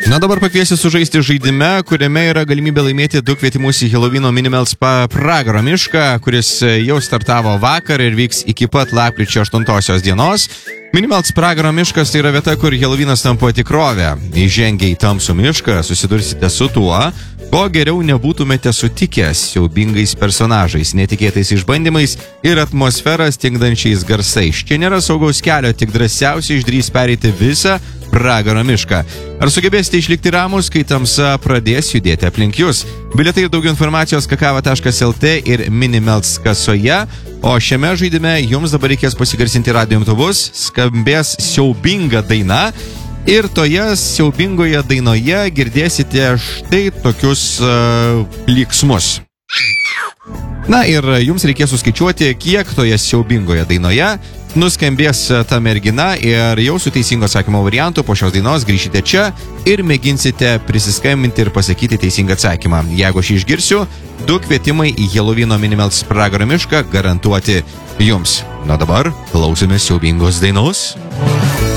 Na dabar pakviesiu sužaisti žaidime, kuriame yra galimybė laimėti 2 kvietimus į Helovyno Minimals pragaro mišką, kuris jau startavo vakar ir vyks iki pat lapkričio 8 dienos. Minimals pragaro miškas tai yra vieta, kur Helovynas tampa tikrovė. Įžengę į tamsų mišką susidursite su tuo, ko geriau nebūtumėte sutikęs siaubingais personažais, netikėtais išbandymais ir atmosferą stingdančiais garsais. Čia nėra saugaus kelio, tik drąsiausiai išdrįs pereiti visą pragaro mišką. Ar sugebėsite išlikti ramus, kai tamsa pradės judėti aplink jūs? Bilietai ir daugiau informacijos kakava.lt ir Minimals kasoje. O šiame žaidime jums dabar reikės pasigarsinti radijo imtuvus, skambės siaubinga daina. Ir toje siaubingoje dainoje girdėsite štai tokius klyksmus. Na ir jums reikės suskaičiuoti, kiek toje siaubingoje dainoje nuskambės ta mergina ir jau su teisingo atsakymo variantu po šios dainos grįšite čia ir mėginsite prisiskambinti ir pasakyti teisingą atsakymą. Jeigu aš išgirsiu, 2 kvietimai į Helovyno Minimals pragaro mišką garantuoti jums. Na dabar klausomės siaubingos dainos.